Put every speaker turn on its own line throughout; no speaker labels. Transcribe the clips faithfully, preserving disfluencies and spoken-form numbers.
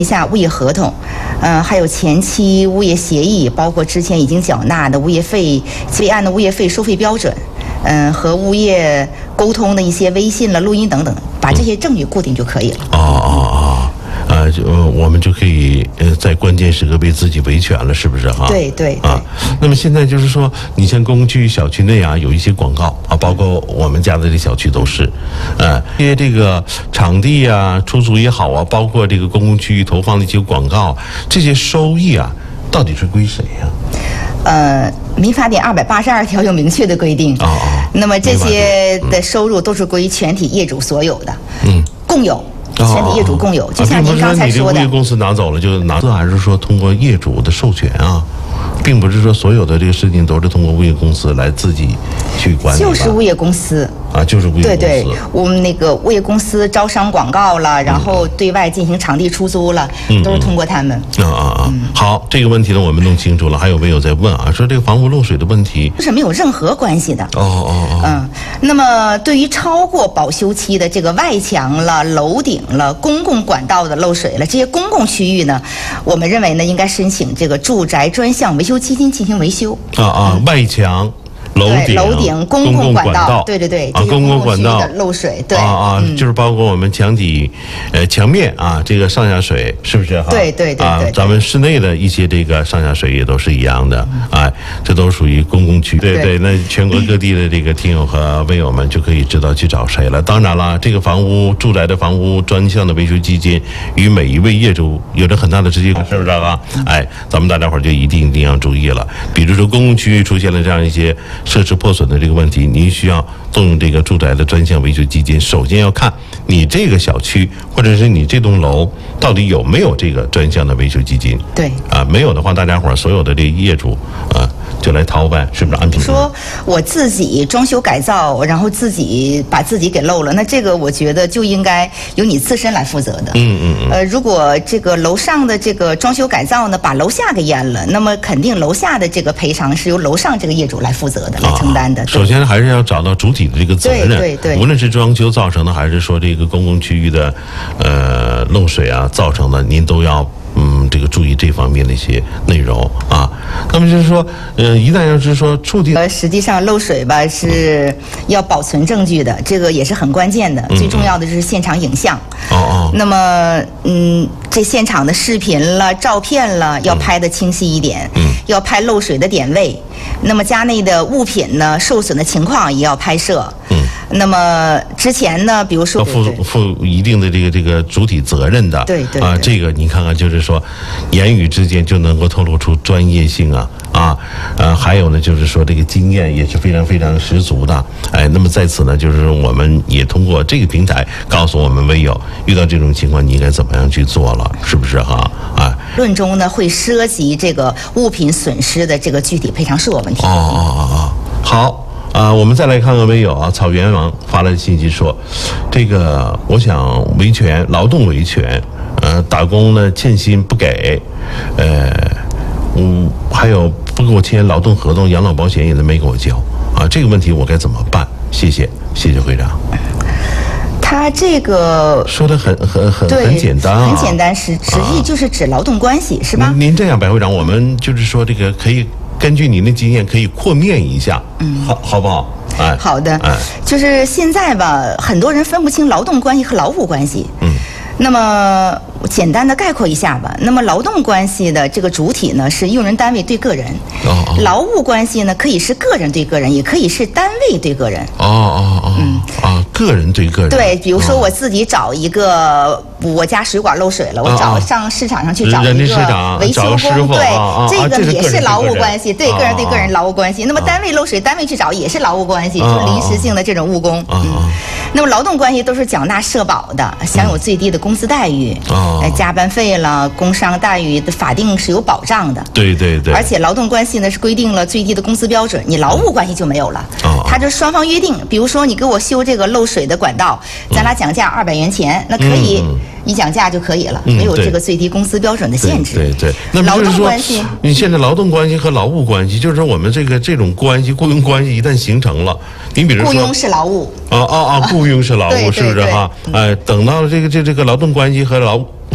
一下物业合同，呃，还有前期物业协议，包括之前已经缴纳的物业费、备案的物业费收费标准，嗯、呃，和物业沟通的一些微信了、录音等等，把这些证据固定就可以了。
哦哦哦，啊，就我们就可以呃在关键时刻为自己维权了，是不是哈？
对对对。
啊，那么现在就是说，你像公共区域小区内啊，有一些广告啊，包括我们家的这小区都是，呃，因为这个场地啊、出租也好啊，包括这个公共区域投放的一些广告，这些收益啊，到底是归谁呀、啊？
呃，民法典二百八十二条有明确的规定。
哦哦。
那么这些的收入都是归全体业主所有的，
嗯，
共有。全体业主共有，就像您刚才说的，
并不是说你这个物业公司拿走了就拿走，还是说通过业主的授权啊，并不是说所有的这个事情都是通过物业公司来自己去管理。
就是物业公司
啊，就是物业公司。
对对，我们那个物业公司招商广告了，然后对外进行场地出租了，
嗯、
都是通过他们。
啊啊啊！嗯、好，这个问题呢我们弄清楚了。还有没有在问啊？说这个房屋漏水的问题，
这是没有任何关系的。
哦哦哦。
嗯，那么对于超过保修期的这个外墙了、楼顶了、公共管道的漏水了，这些公共区域呢，我们认为呢应该申请这个住宅专项维修基金进行维修。
啊啊，嗯、外墙。楼顶、
楼顶、公共管道，对对对，
啊，公共管道
的漏水，对
啊啊，嗯、就是包括我们墙体、呃墙面啊，这个上下水是不是哈？
对对对对。
啊，咱们室内的一些这个上下水也都是一样的，哎、啊，这都属于公共区。对对，那全国各地的这个听友和微友们就可以知道去找谁了。当然了，这个房屋住宅的房屋专项的维修基金与每一位业主有着很大的直接关系，是不是啊？哎，咱们大家伙就一定一定要注意了。比如说公共区域出现了这样一些设施破损的这个问题，您需要动用这个住宅的专项维修基金。首先要看你这个小区或者是你这栋楼到底有没有这个专项的维修基金。
对
啊，没有的话，大家伙儿所有的这个业主啊就来掏呗，是不是？按平
说我自己装修改造，然后自己把自己给漏了，那这个我觉得就应该由你自身来负责的。
嗯嗯嗯。
呃，如果这个楼上的这个装修改造呢，把楼下给淹了，那么肯定楼下的这个赔偿是由楼上这个业主来负责的，来承担的。
啊、首先还是要找到主体的这个责任，
对对对，
无论是装修造成的，还是说这个公共区域的呃漏水啊造成的，您都要。嗯，这个注意这方面的一些内容啊。那么就是说，呃，一旦要是说触地，
呃，实际上漏水吧是要保存证据的，这个也是很关键的。嗯、最重要的就是现场影像。
哦哦。
那么，嗯，这现场的视频了、照片了，要拍得清晰一点。嗯。要拍漏水的点位。那么家内的物品呢，受损的情况也要拍摄。嗯。那么之前呢，比如说
负负一定的这个这个主体责任的。
对 对, 对。
啊，这个你看看，就是说，言语之间就能够透露出专业性啊啊呃，还有呢，就是说这个经验也是非常非常十足的。哎，那么在此呢，就是我们也通过这个平台告诉我们微友，遇到这种情况你应该怎么样去做了，是不是哈？啊，
论中呢会涉及这个物品损失的这个具体赔偿数额问题。
哦哦哦哦，好。啊、呃，我们再来看看微友啊，草原王发来的信息说，这个我想维权，劳动维权，呃，打工呢欠薪不给，呃，嗯，还有不给我签劳动合同，养老保险也都没给我交啊，这个问题我该怎么办？谢谢，谢谢会长。
他这个
说的很很很很简单啊，
很简单，实实际就是指劳动关系，啊、是吧？
您这样，白会长，我们就是说这个可以。根据您的经验，可以扩面一下，嗯，好，好不好？哎，
好的，
哎，
就是现在吧，很多人分不清劳动关系和劳务关系，嗯，那么简单的概括一下吧。那么劳动关系的这个主体呢是用人单位对个人，哦，哦劳务关系呢可以是个人对个人，也可以是单位对个人。
哦哦哦，嗯啊，个人对个人。
对，比如说我自己找一个。我家水管漏水了，我找上市场上去找一个维修工，对，这个也是劳务关系，对，个人对个人劳务关系。那么单位漏水，单位去找也是劳务关系，就是临时性的这种务工。嗯，那么劳动关系都是缴纳社保的，享有最低的工资待遇，呃，加班费了，工伤待遇的法定是有保障的。
对对对。
而且劳动关系呢是规定了最低的工资标准，你劳务关系就没有了。哦。它就双方约定，比如说你给我修这个漏水的管道，咱俩讲价二百元钱，那可以。一讲价就可以了，没有这个最低工资标准的限制。
对 对, 对, 对，那
劳动关系，
你现在劳动关系和劳务关系，就是说我们这个这种关系，雇佣关系一旦形成了，你比如说
雇佣是劳务，
啊啊啊，雇佣是劳务，是不是哈？哎，等到这个这这个劳动关系和劳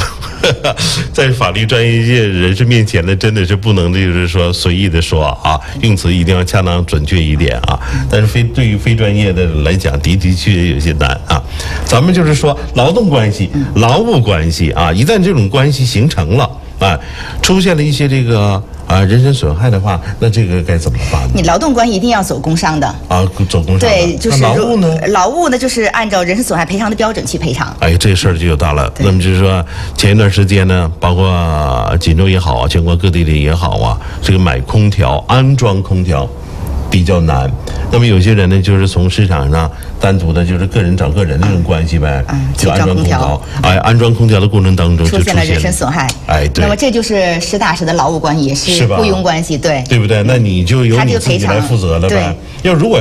在法律专业界人士面前呢，真的是不能就是说随意的说啊，用词一定要恰当准确一点啊。但是非对于非专业的人来讲，的的确确有些难啊。咱们就是说劳动关系、劳务关系啊，一旦这种关系形成了啊，出现了一些这个。啊，人身损害的话，那这个该怎么办呢？
你劳动关系一定要走工伤的
啊，走工伤。
对，就是
劳务呢？
劳务呢，就是按照人身损害赔偿的标准去赔偿。
哎，这事儿就有大了。那么就是说，前一段时间呢，包括锦州也好啊，全国各地的也好啊，这个买空调、安装空调比较难。那么有些人呢，就是从市场上单独的，就是个人找个人那种关系呗，
嗯，
就安装空调。哎，安装空调的过程当中
出现了人身损害。
哎，对。
那么这就是实打实的劳务关系，也是雇佣关系，对，
对不对？那你就由你自己来负责了呗。要如果